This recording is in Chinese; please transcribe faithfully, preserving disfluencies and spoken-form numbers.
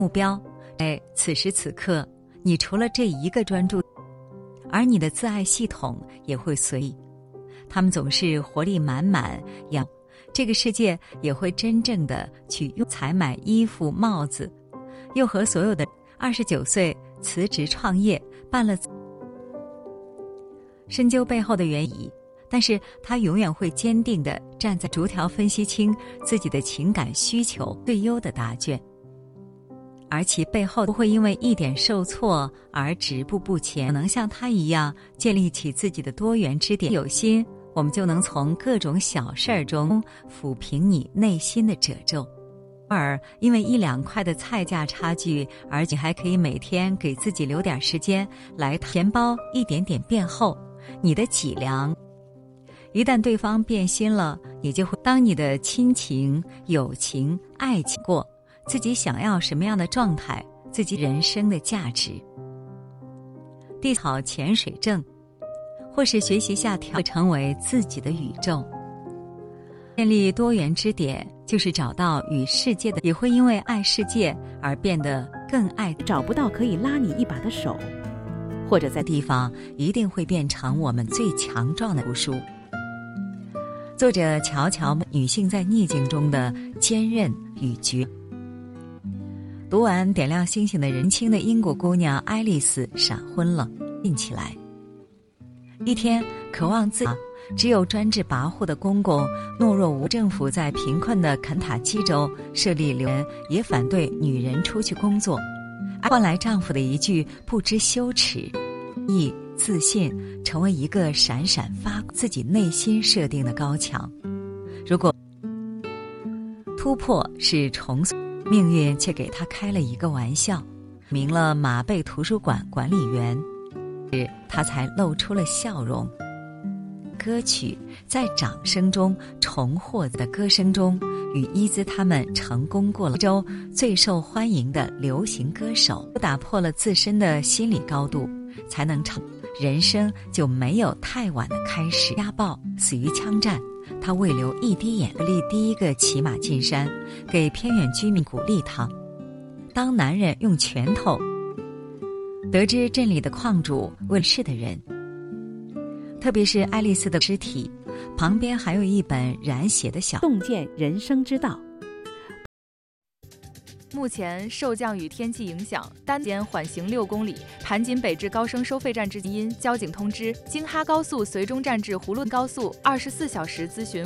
目标。在此时此刻，你除了这一个专注，而你的自爱系统也会随意，他们总是活力满满，要这个世界也会真正的去用采买衣服帽子，又和所有的二十九岁辞职创业办了，深究背后的原因，但是他永远会坚定地站在逐条分析清自己的情感需求最优的答卷，而其背后不会因为一点受挫而止步不前，可能像他一样建立起自己的多元支点。有心，我们就能从各种小事儿中抚平你内心的褶皱。偶尔因为一两块的菜价差距，而且还可以每天给自己留点时间来填包，一点点变厚你的脊梁。一旦对方变心了，你就会当你的亲情、友情、爱情过自己想要什么样的状态，自己人生的价值。地好潜水证，或是学习下调，会成为自己的宇宙。建立多元支点，就是找到与世界的，也会因为爱世界而变得更爱。 找不到可以拉你一把的手， 或者在地方一定会变成我们最强壮的读书。作者乔乔女性在逆境中的坚韧与决。读完点亮星星的人轻的英国姑娘爱丽丝闪婚了，硬起来。一天，渴望自由只有专制跋扈的公公懦弱无政府在贫困的肯塔基州设立留人，也反对女人出去工作，换来丈夫的一句不知羞耻，亦自信成为一个闪闪发光自己内心设定的高墙。如果突破是重塑，命运却给他开了一个玩笑，名了马贝图书馆管理员，他才露出了笑容。歌曲在掌声中重获的歌声中，与伊兹他们成功过了州最受欢迎的流行歌手，打破了自身的心理高度，才能成人生就没有太晚的开始。家暴死于枪战，他未流一滴眼泪，第一个骑马进山，给偏远居民鼓励他。当男人用拳头得知镇里的矿主问世的人，特别是爱丽丝的尸体旁边还有一本染血的小洞见人生之道。 目前受降雨天气影响，单间缓行六公里，盘锦北至高升收费站至因交警通知，京哈高速绥中站至葫芦高速二十四小时咨询。